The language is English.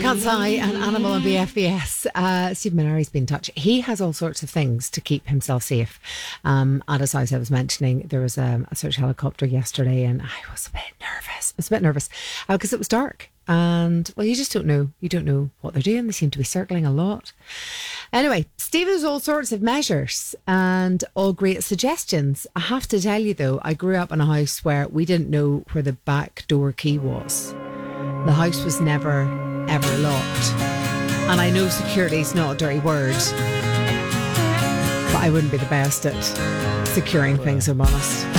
Cat's Eye and Animal and BFBS. Stephen Minari's been in touch. He has all sorts of things to keep himself safe. At his house, I was mentioning, there was a search helicopter yesterday, and I was a bit nervous. I was a bit nervous because it was dark. And, well, you just don't know. You don't know what they're doing. They seem to be circling a lot. Anyway, Steve has all sorts of measures and all great suggestions. I have to tell you, though, I grew up in a house where we didn't know where the back door key was. The house was never, ever locked. And I know security is not a dirty word, but I wouldn't be the best at securing things, I'm honest.